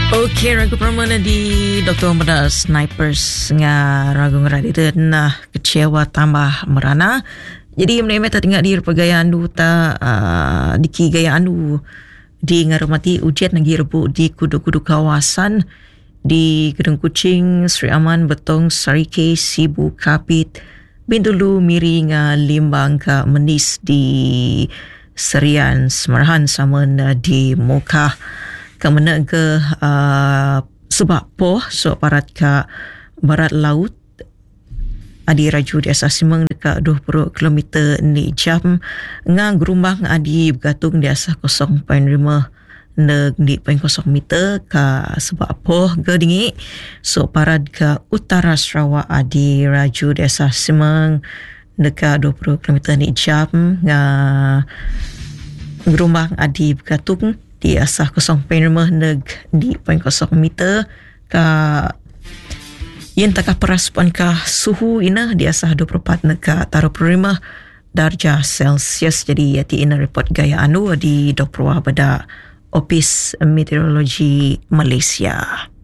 Okey, ragu permana di Dr. Muda Snipers nga ragu ngeradi tu nah kecewa tambah merana. Jadi menemui tak tinggal di gaya andu ta di ki gaya andu di ngarumati ujian lagi rebu di kudu-kudu kawasan di Gedung Kucing, Sri Aman, Betong, Sarike, Sibu, Kapit, Bintulu, Miri nga Limbang ka Menis di Serian, Semarahan sama di Muka. Kemana ke sebab poh so parat ke barat laut adi raju di asas simang dekat 20 km ni jam nga gerumbang adi bergantung di asas 0.5 neg di 0.0 meter ka sebab poh ke dingi so parat ke utara Sarawak adi raju di asas simang dekat 20 km ni jam nga gerumbang adi bergantung di asah 0.5 neg di 0.0 meter ka yen takah perasupan ka suhu ina di asah 24 neg ka 35 darjah Celsius. Jadi yati ina report gaya anu di Dr. Bada Opis Meteorologi Malaysia.